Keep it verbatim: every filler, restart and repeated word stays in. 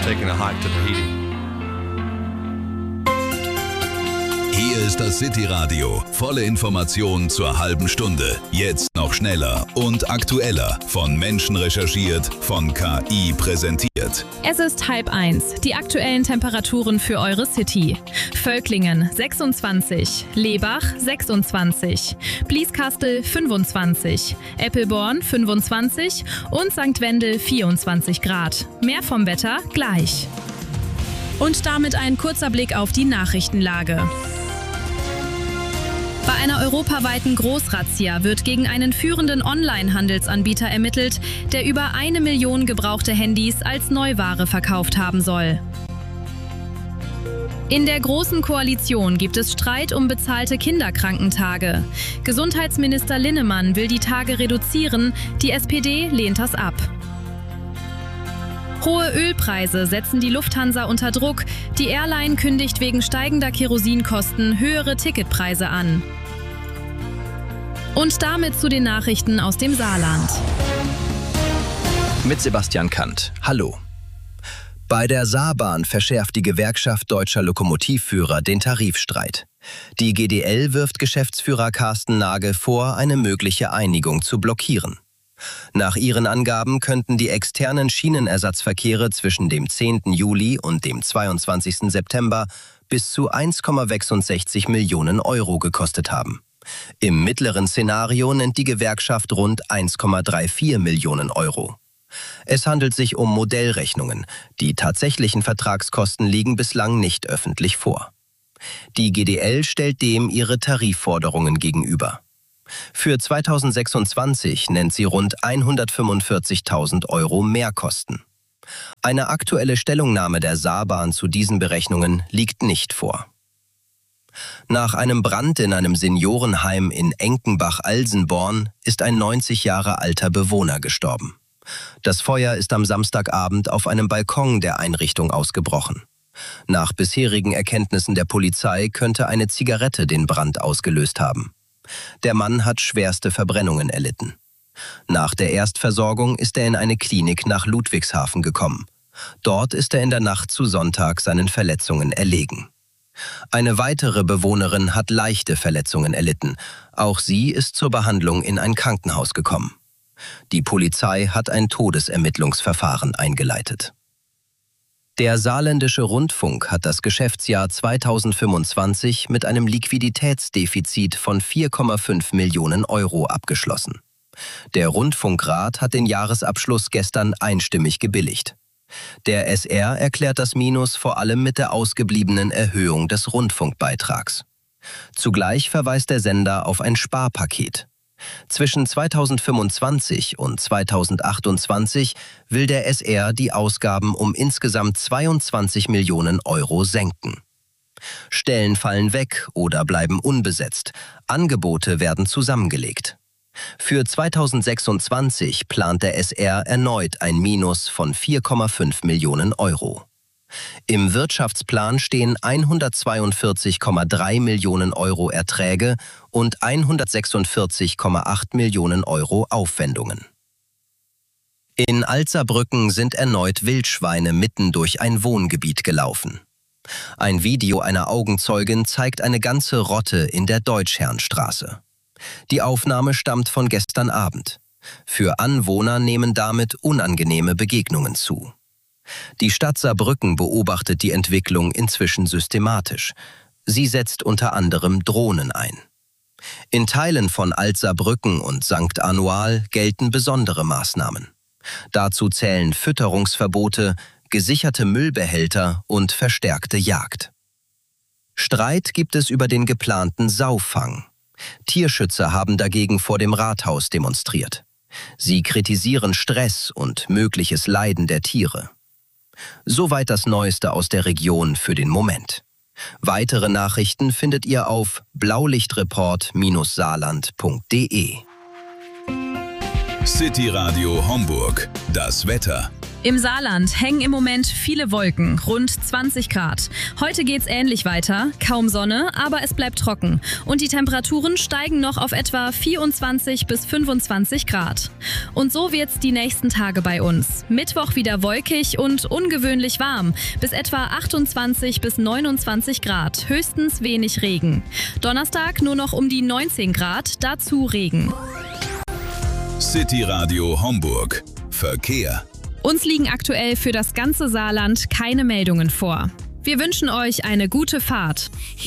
taking a hike to Tahiti. Hier ist das City-Radio. Volle Informationen zur halben Stunde. Jetzt noch schneller und aktueller. Von Menschen recherchiert, von K I präsentiert. Es ist halb eins. Die aktuellen Temperaturen für eure City. Völklingen sechsundzwanzig, Lebach sechsundzwanzig, Blieskastel fünfundzwanzig, Eppelborn fünfundzwanzig und Sankt Wendel vierundzwanzig Grad. Mehr vom Wetter gleich. Und damit ein kurzer Blick auf die Nachrichtenlage. Bei einer europaweiten Großrazzia wird gegen einen führenden Online-Handelsanbieter ermittelt, der über eine Million gebrauchte Handys als Neuware verkauft haben soll. In der Großen Koalition gibt es Streit um bezahlte Kinderkrankentage. Gesundheitsminister Linnemann will die Tage reduzieren, die S P D lehnt das ab. Hohe Ölpreise setzen die Lufthansa unter Druck. Die Airline kündigt wegen steigender Kerosinkosten höhere Ticketpreise an. Und damit zu den Nachrichten aus dem Saarland. Mit Sebastian Kant. Hallo. Bei der Saarbahn verschärft die Gewerkschaft Deutscher Lokomotivführer den Tarifstreit. Die G D L wirft Geschäftsführer Carsten Nagel vor, eine mögliche Einigung zu blockieren. Nach ihren Angaben könnten die externen Schienenersatzverkehre zwischen dem zehnten Juli und dem zweiundzwanzigsten September bis zu eins Komma sechsundsechzig Millionen Euro gekostet haben. Im mittleren Szenario nennt die Gewerkschaft rund eins Komma vierunddreißig Millionen Euro. Es handelt sich um Modellrechnungen. Die tatsächlichen Vertragskosten liegen bislang nicht öffentlich vor. Die G D L stellt dem ihre Tarifforderungen gegenüber. Für zweitausendsechsundzwanzig nennt sie rund hundertfünfundvierzigtausend Euro Mehrkosten. Eine aktuelle Stellungnahme der Saarbahn zu diesen Berechnungen liegt nicht vor. Nach einem Brand in einem Seniorenheim in Enkenbach-Alsenborn ist ein neunzig Jahre alter Bewohner gestorben. Das Feuer ist am Samstagabend auf einem Balkon der Einrichtung ausgebrochen. Nach bisherigen Erkenntnissen der Polizei könnte eine Zigarette den Brand ausgelöst haben. Der Mann hat schwerste Verbrennungen erlitten. Nach der Erstversorgung ist er in eine Klinik nach Ludwigshafen gekommen. Dort ist er in der Nacht zu Sonntag seinen Verletzungen erlegen. Eine weitere Bewohnerin hat leichte Verletzungen erlitten. Auch sie ist zur Behandlung in ein Krankenhaus gekommen. Die Polizei hat ein Todesermittlungsverfahren eingeleitet. Der Saarländische Rundfunk hat das Geschäftsjahr zweitausendfünfundzwanzig mit einem Liquiditätsdefizit von vier Komma fünf Millionen Euro abgeschlossen. Der Rundfunkrat hat den Jahresabschluss gestern einstimmig gebilligt. Der S R erklärt das Minus vor allem mit der ausgebliebenen Erhöhung des Rundfunkbeitrags. Zugleich verweist der Sender auf ein Sparpaket. Zwischen zweitausendfünfundzwanzig und zweitausendachtundzwanzig will der S R die Ausgaben um insgesamt zweiundzwanzig Millionen Euro senken. Stellen fallen weg oder bleiben unbesetzt. Angebote werden zusammengelegt. Für zweitausendsechsundzwanzig plant der S R erneut ein Minus von vier Komma fünf Millionen Euro. Im Wirtschaftsplan stehen hundertzweiundvierzig Komma drei Millionen Euro Erträge und hundertsechsundvierzig Komma acht Millionen Euro Aufwendungen. In Alzerbrücken sind erneut Wildschweine mitten durch ein Wohngebiet gelaufen. Ein Video einer Augenzeugin zeigt eine ganze Rotte in der Deutschherrnstraße. Die Aufnahme stammt von gestern Abend. Für Anwohner nehmen damit unangenehme Begegnungen zu. Die Stadt Saarbrücken beobachtet die Entwicklung inzwischen systematisch. Sie setzt unter anderem Drohnen ein. In Teilen von Alt-Saarbrücken und Sankt Anual gelten besondere Maßnahmen. Dazu zählen Fütterungsverbote, gesicherte Müllbehälter und verstärkte Jagd. Streit gibt es über den geplanten Saufang. Tierschützer haben dagegen vor dem Rathaus demonstriert. Sie kritisieren Stress und mögliches Leiden der Tiere. Soweit das Neueste aus der Region für den Moment. Weitere Nachrichten findet ihr auf blaulichtreport Bindestrich saarland Punkt de. City Radio Homburg. Das Wetter. Im Saarland hängen im Moment viele Wolken, rund zwanzig Grad. Heute geht's ähnlich weiter, kaum Sonne, aber es bleibt trocken. Und die Temperaturen steigen noch auf etwa vierundzwanzig bis fünfundzwanzig Grad. Und so wird's die nächsten Tage bei uns. Mittwoch wieder wolkig und ungewöhnlich warm, bis etwa achtundzwanzig bis neunundzwanzig Grad, höchstens wenig Regen. Donnerstag nur noch um die neunzehn Grad, dazu Regen. City Radio Homburg. Verkehr. Uns liegen aktuell für das ganze Saarland keine Meldungen vor. Wir wünschen euch eine gute Fahrt.